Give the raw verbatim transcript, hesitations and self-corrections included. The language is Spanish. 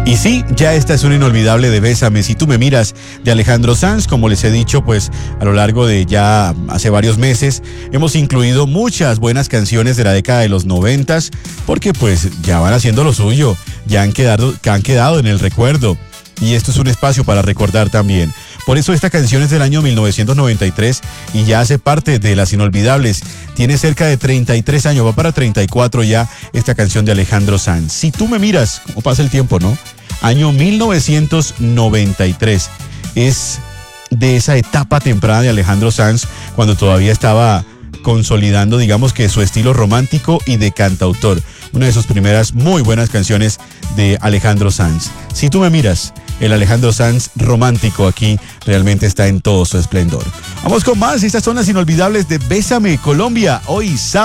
Y sí, ya esta es una inolvidable de Bésame, si tú me miras, de Alejandro Sanz. Como les he dicho, pues a lo largo de ya hace varios meses hemos incluido muchas buenas canciones de la década de los noventas, porque pues ya van haciendo lo suyo, ya han quedado, han quedado en el recuerdo. Y esto es un espacio para recordar también. Por eso esta canción es del año mil novecientos noventa y tres y ya hace parte de las inolvidables. Tiene cerca de treinta y tres años, va para treinta y cuatro ya esta canción de Alejandro Sanz. Si tú me miras, cómo pasa el tiempo, ¿no? Año mil novecientos noventa y tres. Es de esa etapa temprana de Alejandro Sanz, cuando todavía estaba consolidando, digamos que su estilo romántico y de cantautor. Una de sus primeras muy buenas canciones de Alejandro Sanz. Si tú me miras, el Alejandro Sanz romántico aquí realmente está en todo su esplendor. Vamos con más, estas son las inolvidables de Bésame Colombia, hoy sábado.